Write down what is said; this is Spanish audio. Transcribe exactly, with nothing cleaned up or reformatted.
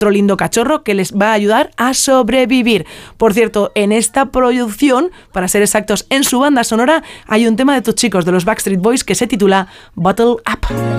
otro lindo cachorro que les va a ayudar a sobrevivir. Por cierto, en esta producción, para ser exactos, en su banda sonora, hay un tema de tus chicos, de los Backstreet Boys, que se titula Bottle Up.